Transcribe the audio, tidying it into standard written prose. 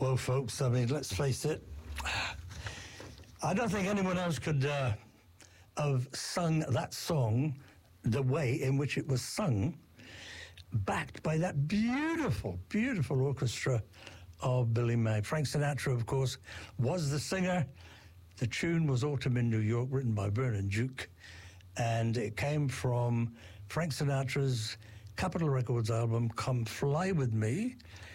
Well, folks, I mean, let's face it. I don't think anyone else could have sung that song the way in which it was sung, backed by that beautiful, beautiful orchestra of Billy May. Frank Sinatra, of course, was the singer. The tune was Autumn in New York, written by Vernon Duke, and it came from Frank Sinatra's Capitol Records album, Come Fly With Me,